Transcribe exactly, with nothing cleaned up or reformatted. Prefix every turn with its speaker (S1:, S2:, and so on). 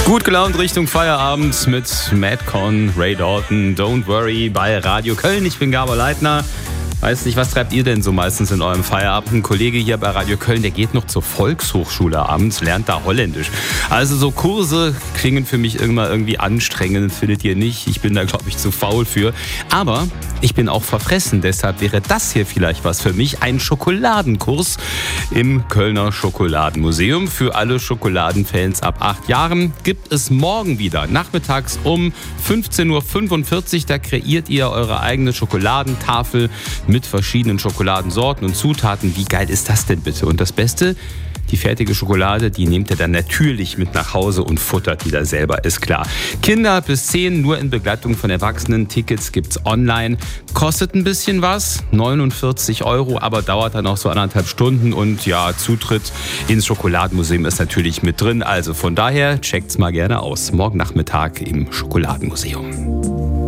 S1: Gut gelaunt Richtung Feierabend mit Madcon, Ray Dalton, Don't Worry bei Radio Köln. Ich bin Gabor Leitner. Weiß nicht, was treibt ihr denn so meistens in eurem Feierabend? Ein Kollege hier bei Radio Köln, der geht noch zur Volkshochschule abends, lernt da Holländisch. Also so Kurse klingen für mich immer irgendwie anstrengend, findet ihr nicht? Ich bin da, glaube ich, zu faul für. Aber ich bin auch verfressen, deshalb wäre das hier vielleicht was für mich. Ein Schokoladenkurs im Kölner Schokoladenmuseum. Für alle Schokoladenfans ab acht Jahren gibt es morgen wieder, nachmittags um fünfzehn Uhr fünfundvierzig. Da kreiert ihr eure eigene Schokoladentafel mit verschiedenen Schokoladensorten und Zutaten. Wie geil ist das denn bitte? Und das Beste, die fertige Schokolade, die nehmt ihr dann natürlich mit nach Hause und futtert die da selber, ist klar. Kinder bis zehn, nur in Begleitung von Erwachsenen. Tickets gibt's online. Kostet ein bisschen was, neunundvierzig Euro, aber dauert dann auch so anderthalb Stunden. Und ja, Zutritt ins Schokoladenmuseum ist natürlich mit drin. Also von daher, checkt's mal gerne aus. Morgen Nachmittag im Schokoladenmuseum.